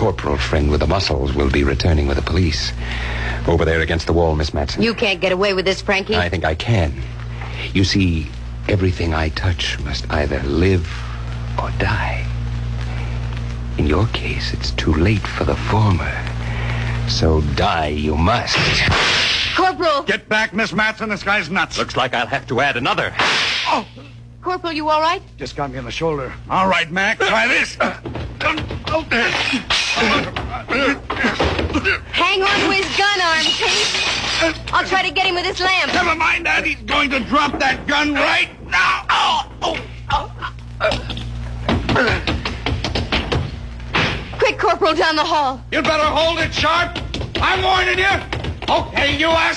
corporal friend with the muscles will be returning with the police. Over there against the wall, Miss Matson. You can't get away with this, Frankie. I think I can. You see, everything I touch must either live or die. In your case, it's too late for the former. So die you must. Corporal! Get back, Miss Matson. This guy's nuts. Looks like I'll have to add another. Oh, Corporal, you all right? just got me on the shoulder. All right, Mac, try this. Hang on to his gun arm, Pete. I'll try to get him with this lamp. Never mind that. He's going to drop that gun right now. Quick, Corporal, down the hall. You better hold it sharp. I'm warning you. Okay, you ass.